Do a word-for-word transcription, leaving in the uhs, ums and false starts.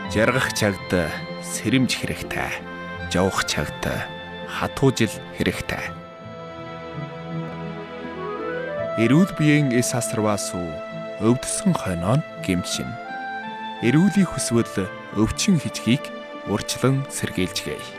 Жаргах чагт сэрэмж хэрэгтэй. Жавах чагт хатуужил хэрэгтэй. Эрүүл биеийн эс асарвасуу өвдсөн хойноо гэмшин. Эрүүлийг хүсвэл өвчин хичгийг урьдчилан сэргийлжгээе.